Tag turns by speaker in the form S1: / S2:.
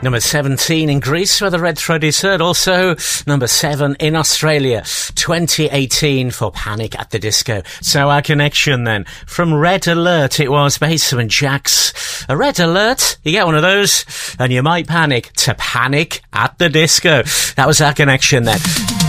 S1: Number 17 in Greece, where the Red Throat is heard. Also, number 7 in Australia, 2018 for Panic at the Disco. So our connection then, from Red Alert, it was Basso and Jax. A Red Alert, you get one of those, and you might panic to Panic at the Disco. That was our connection then.